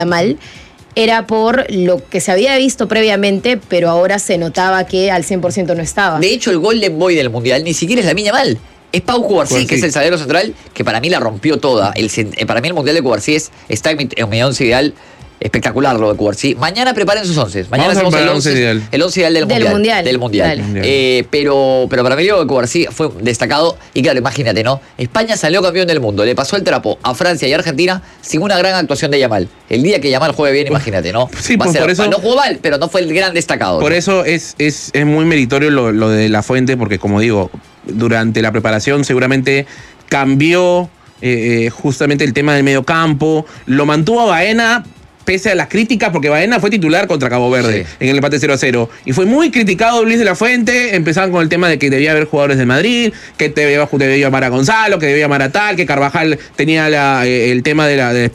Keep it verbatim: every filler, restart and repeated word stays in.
mal, era por lo que se había visto previamente, pero ahora se notaba que al cien por ciento no estaba. De hecho, el Golden Boy del Mundial ni siquiera es Lamine Yamal. Es Pau Cubarsí, que es el zaguero central, que para mí la rompió toda. El, para mí el Mundial de Cubarsí es, está en mi, en mi once ideal. Espectacular lo de Cubarsí. Mañana preparen sus once. Mañana hacemos el once ideal. El once ideal del, del Mundial. Mundial. Del Mundial. mundial. Eh, pero, pero para mí lo de Cubarsí fue destacado. Y claro, imagínate, ¿no? España salió campeón del mundo. Le pasó el trapo a Francia y Argentina sin una gran actuación de Yamal. El día que Yamal juegue bien, imagínate, ¿no? Sí, Va pues ser, por eso, no jugó mal, pero no fue el gran destacado. Por ¿no? eso es, es, es muy meritorio lo, lo de La Fuente, porque como digo, durante la preparación seguramente cambió eh, justamente el tema del mediocampo. Lo mantuvo a Baena pese a las críticas, porque Baena fue titular contra Cabo Verde sí. en el empate cero a cero. Y fue muy criticado Luis de la Fuente. Empezaban con el tema de que debía haber jugadores de Madrid, que debía, debía llamar a Gonzalo, que debía llamar a tal, que Carvajal tenía la, el tema de la... De